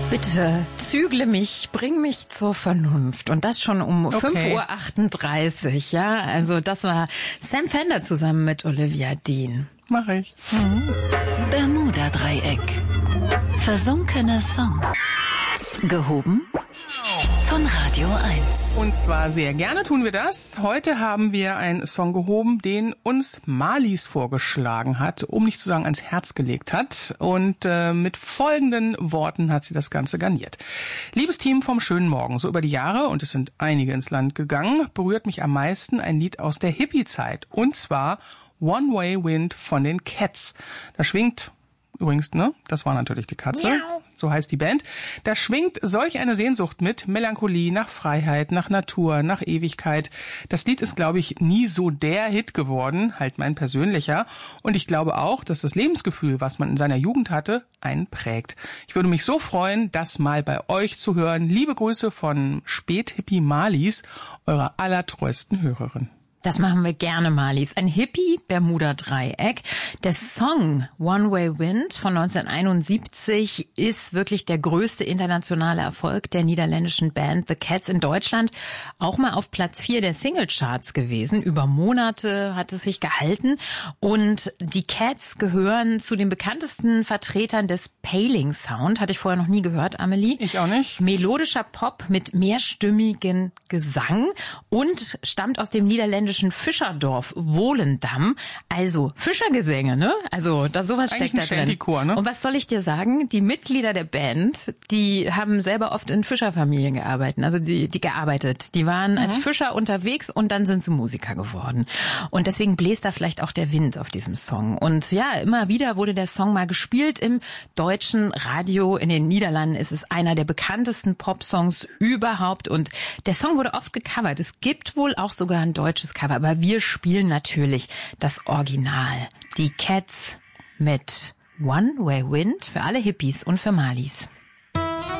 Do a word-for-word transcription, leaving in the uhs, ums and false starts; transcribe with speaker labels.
Speaker 1: Bitte zügle mich, bring mich zur Vernunft. Und das schon um
Speaker 2: okay.
Speaker 1: fünf Uhr achtunddreißig, ja. Also das war Sam Fender zusammen mit Olivia Dean.
Speaker 2: Mach ich.
Speaker 1: Mhm.
Speaker 3: Bermuda-Dreieck. Versunkene Songs. Gehoben von Radio eins.
Speaker 2: Und zwar sehr gerne tun wir das. Heute haben wir einen Song gehoben, den uns Marlies vorgeschlagen hat, um nicht zu sagen ans Herz gelegt hat. Und äh, mit folgenden Worten hat sie das Ganze garniert. Liebes Team vom schönen Morgen, so über die Jahre, und es sind einige ins Land gegangen, berührt mich am meisten ein Lied aus der Hippie-Zeit. Und zwar One Way Wind von den Cats. Da schwingt übrigens, ne, das war natürlich die Katze.
Speaker 1: Miau.
Speaker 2: So heißt die Band. Da schwingt solch eine Sehnsucht mit, Melancholie, nach Freiheit, nach Natur, nach Ewigkeit. Das Lied ist, glaube ich, nie so der Hit geworden, halt mein persönlicher. Und ich glaube auch, dass das Lebensgefühl, was man in seiner Jugend hatte, einen prägt. Ich würde mich so freuen, das mal bei euch zu hören. Liebe Grüße von Späthippie Marlies, eurer allertreuesten Hörerin.
Speaker 1: Das machen wir gerne, Marlies. Ein Hippie-Bermuda-Dreieck. Der Song One Way Wind von neunzehnhunderteinundsiebzig ist wirklich der größte internationale Erfolg der niederländischen Band The Cats in Deutschland. Auch mal auf Platz vier der Singlecharts gewesen. Über Monate hat es sich gehalten. Und die Cats gehören zu den bekanntesten Vertretern des Paling Sound. Hatte ich vorher noch nie gehört, Amelie.
Speaker 2: Ich auch nicht.
Speaker 1: Melodischer Pop mit mehrstimmigen Gesang und stammt aus dem niederländischen Fischerdorf Volendam, also Fischergesänge, ne? Also da sowas
Speaker 2: Eigentlich
Speaker 1: steckt da
Speaker 2: ein
Speaker 1: drin.
Speaker 2: Shantychor, ne?
Speaker 1: Und was soll ich dir sagen? Die Mitglieder der Band, die haben selber oft in Fischerfamilien gearbeitet, also die, die gearbeitet. Die waren mhm. als Fischer unterwegs und dann sind sie Musiker geworden. Und deswegen bläst da vielleicht auch der Wind auf diesem Song. Und ja, immer wieder wurde der Song mal gespielt im deutschen Radio. In den Niederlanden ist es einer der bekanntesten Popsongs überhaupt und der Song wurde oft gecovert. Es gibt wohl auch sogar ein deutsches Cover. Aber wir spielen natürlich das Original. Die Cats mit One Way Wind für alle Hippies und für Marlies.